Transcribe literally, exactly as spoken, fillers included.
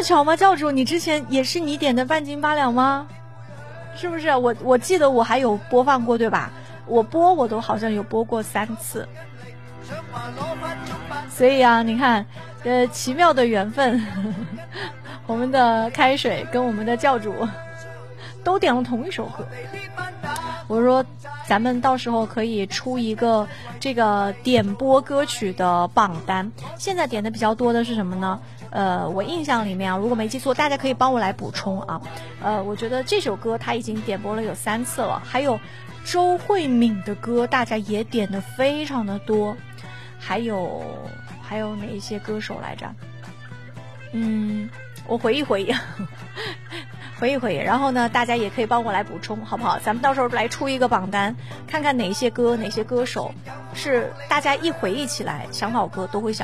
么巧吗？教主，你之前也是你点的半斤八两吗？是不是？我我记得我还有播放过，对吧？我播我都好像有播过三次。所以啊，你看，呃，奇妙的缘分，呵呵我们的开水跟我们的教主都点了同一首歌。我说咱们到时候可以出一个这个点播歌曲的榜单。现在点的比较多的是什么呢？呃，我印象里面啊，如果没记错，大家可以帮我来补充啊。呃，我觉得这首歌他已经点播了有三次了，还有周慧敏的歌，大家也点的非常的多。还有还有哪一些歌手来着？嗯，我回忆回忆。回忆回忆，然后呢，大家也可以帮我来补充，好不好？咱们到时候来出一个榜单，看看哪些歌、哪些歌手是大家一回忆起来想老歌都会想。